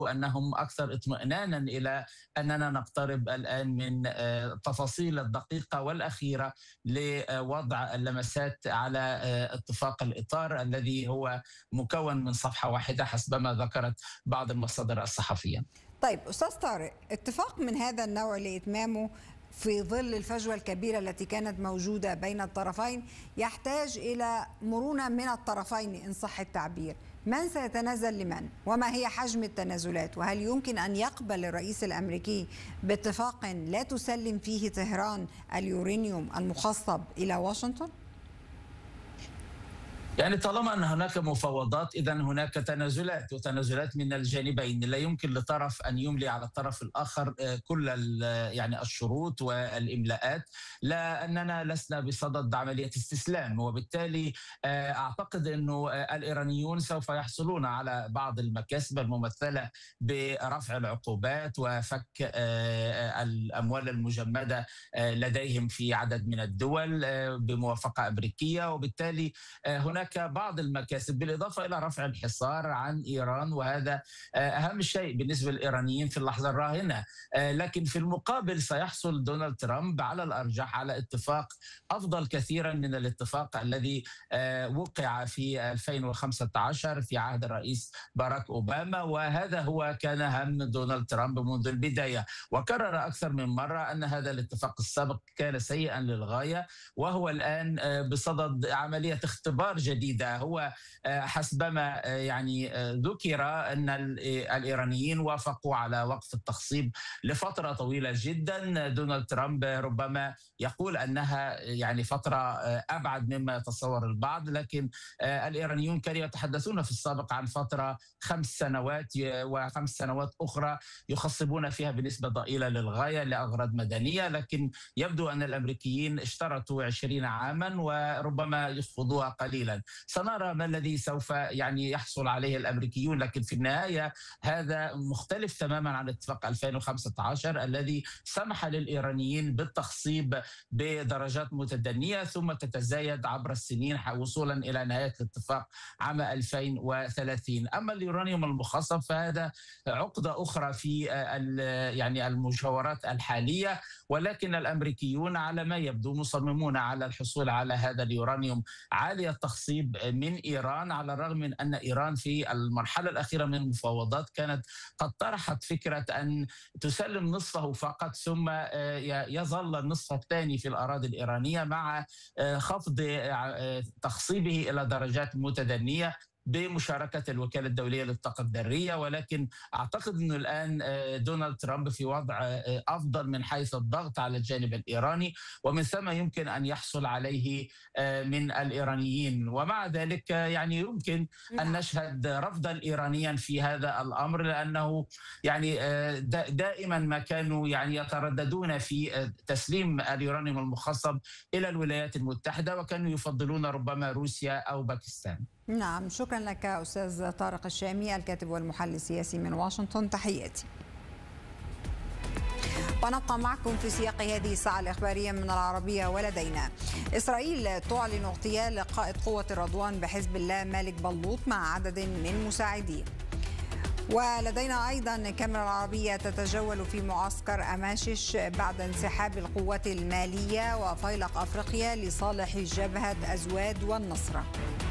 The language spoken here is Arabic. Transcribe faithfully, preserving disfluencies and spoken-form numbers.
أنهم أكثر اطمئنانا إلى أننا نقترب الآن من التفاصيل الدقيقة والأخيرة لوضع اللمسات على اتفاق الإطار الذي هو مكون من صفحة واحدة حسبما ذكرت بعض المصادر الصحفية. طيب أستاذ طارق، اتفاق من هذا النوع لإتمامه في ظل الفجوة الكبيرة التي كانت موجودة بين الطرفين يحتاج إلى مرونة من الطرفين إن صح التعبير. من سيتنازل لمن؟ وما هي حجم التنازلات؟ وهل يمكن أن يقبل الرئيس الأمريكي باتفاق لا تسلم فيه طهران اليورانيوم المخصب إلى واشنطن؟ يعني طالما أن هناك مفاوضات إذا هناك تنازلات، وتنازلات من الجانبين. لا يمكن لطرف أن يملي على الطرف الآخر كل يعني الشروط والإملاءات، لأننا لسنا بصدد عملية استسلام. وبالتالي أعتقد أنه الإيرانيون سوف يحصلون على بعض المكاسب الممثلة برفع العقوبات وفك الأموال المجمدة لديهم في عدد من الدول بموافقة أمريكية، وبالتالي هناك بعض المكاسب بالإضافة إلى رفع الحصار عن إيران، وهذا أهم شيء بالنسبة للإيرانيين في اللحظة الراهنة. لكن في المقابل سيحصل دونالد ترامب على الأرجح على اتفاق أفضل كثيرا من الاتفاق الذي وقع في ألفين وخمسة عشر في عهد الرئيس باراك أوباما، وهذا هو كان هم دونالد ترامب منذ البداية، وكرر أكثر من مرة أن هذا الاتفاق السابق كان سيئا للغاية، وهو الآن بصدد عملية اختبار جديدة. هو حسبما يعني ذكر أن الإيرانيين وافقوا على وقف التخصيب لفترة طويلة جدا. دونالد ترامب ربما يقول أنها يعني فترة أبعد مما يتصور البعض، لكن الإيرانيون كانوا يتحدثون في السابق عن فترة خمس سنوات وخمس سنوات أخرى يخصبون فيها بنسبة ضئيلة للغاية لأغراض مدنية، لكن يبدو أن الأمريكيين اشترطوا عشرين عاما وربما يخفضوها قليلا. سنرى ما الذي سوف يعني يحصل عليه الأمريكيون، لكن في النهاية هذا مختلف تماما عن اتفاق ألفين وخمسة عشر الذي سمح للإيرانيين بالتخصيب بدرجات متدنية ثم تتزايد عبر السنين وصولا إلى نهاية الاتفاق عام ألفين وثلاثين. أما اليورانيوم المخصب فهذا عقدة أخرى في يعني المشاورات الحالية، ولكن الأمريكيون على ما يبدو مصممون على الحصول على هذا اليورانيوم عالي التخصيب من إيران، على الرغم من أن إيران في المرحلة الأخيرة من المفاوضات كانت قد طرحت فكرة أن تسلم نصفه فقط ثم يظل النصف الثاني في الأراضي الإيرانية مع خفض تخصيبه إلى درجات متدنية بمشاركة الوكالة الدولية للطاقة الذرية. ولكن أعتقد أنه الآن دونالد ترامب في وضع أفضل من حيث الضغط على الجانب الإيراني، ومن ثم يمكن أن يحصل عليه من الإيرانيين. ومع ذلك يعني يمكن أن نشهد رفضا إيرانيا في هذا الأمر، لأنه يعني دائما ما كانوا يعني يترددون في تسليم اليورانيوم المخصب إلى الولايات المتحدة، وكانوا يفضلون ربما روسيا أو باكستان. نعم، شكرا لك أستاذ طارق الشامي الكاتب والمحلل السياسي من واشنطن، تحياتي. ونبقى معكم في سياق هذه الساعة الإخبارية من العربية. ولدينا إسرائيل تعلن اغتيال قائد قوة الرضوان بحزب الله مالك بلوط مع عدد من مساعديه. ولدينا أيضا كاميرا العربية تتجول في معسكر أماشش بعد انسحاب القوات المالية وفيلق أفريقيا لصالح جبهة أزواد والنصرة.